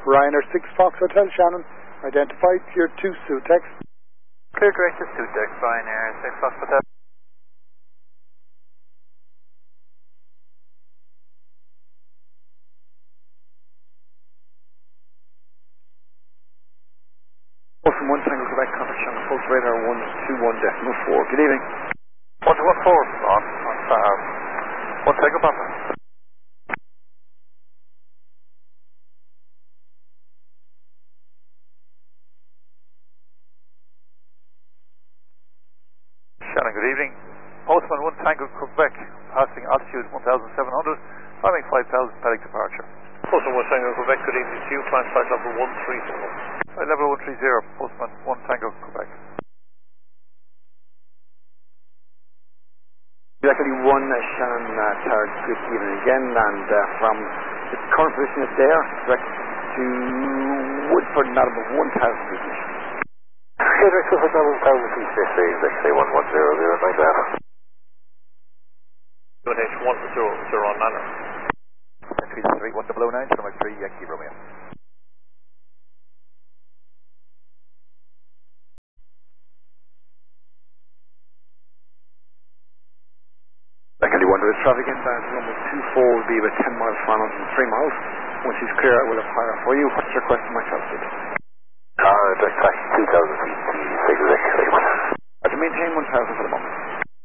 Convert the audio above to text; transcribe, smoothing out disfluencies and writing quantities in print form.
Ryanair 6 Fox Hotel, Shannon. Identify your 2 Sutex. Clear direct to Sutex, Ryanair 6 Fox Hotel. From 1 Tango Quebec, contact Shannon Pulse Radar 121.4. Good evening. 121.4 on Sahar. 1 Tango Papa. Shannon, good evening. Postman 1 Tango Quebec, passing altitude 1,700, climbing 5,000, heading departure. Postman 1 Tango Quebec, good evening to you, climb flight level 130. Flight level 130, Postman 1 Tango Quebec. Exactly 1 Shannon Tower, good evening again, and from the current position is there, direct to Woodford, not above 1,000 feet. Direct to Hotel 1,000 feet, exactly 110, like that. UNH 100 on Manor. 303, 1009, number 3, Yankee Romeo. Secondly, 1 with traffic inbound to number 24 will be about 10 miles per hour and 3 miles. Once he's clear, I will have higher for you. What's your request for my altitude? Direct taxi 2,000 feet, 6 exactly. I can maintain 1,000 for the moment.